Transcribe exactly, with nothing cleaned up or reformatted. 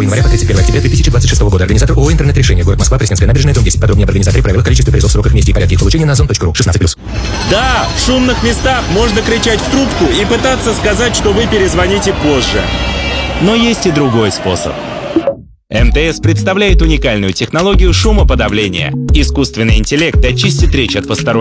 второго января по тридцать первое октября две тысячи двадцать шестого года. Организатор ООО «Интернет-решение». Город Москва, Пресненская набережная, дом десять. Подробнее об организаторе, правилах, количестве призов, сроках, месте и порядке их получения на озон точка ру. шестнадцать плюс. Да, в шумных местах можно кричать в трубку и пытаться сказать, что вы перезвоните позже. Но есть и другой способ. эм тэ эс представляет уникальную технологию шумоподавления. Искусственный интеллект очистит речь от посторонних